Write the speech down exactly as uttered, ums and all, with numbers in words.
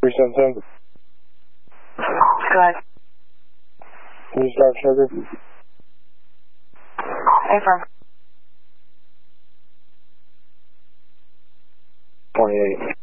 three seven seven. Go ahead. Can you start sugar? Affirm. twenty-eight.